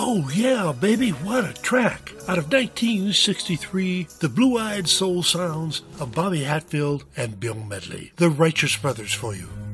Oh, yeah, baby, what a track. Out of 1963, the blue-eyed soul sounds of Bobby Hatfield and Bill Medley. The Righteous Brothers for you.